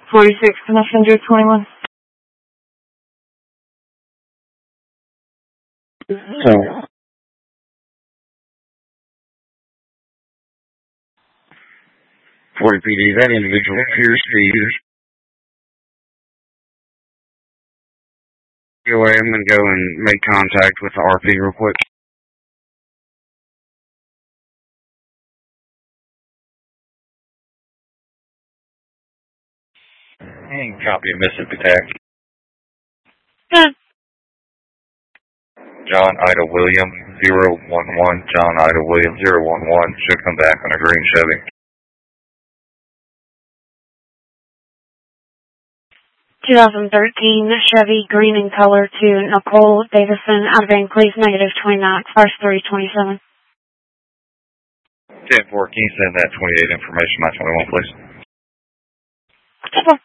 46, Messenger 21. So, 40 PD, that individual appears to be go ahead and go and make contact with the RP real quick. And copy of Mississippi Tech. Good. John Ida William 011. John Ida William 011 should come back on a green Chevy. 2013 Chevy, green in color to Nicole Davison, out of Van Cleef, -29, expires 3/27. 10-4, can you send that 28 information by 21, please?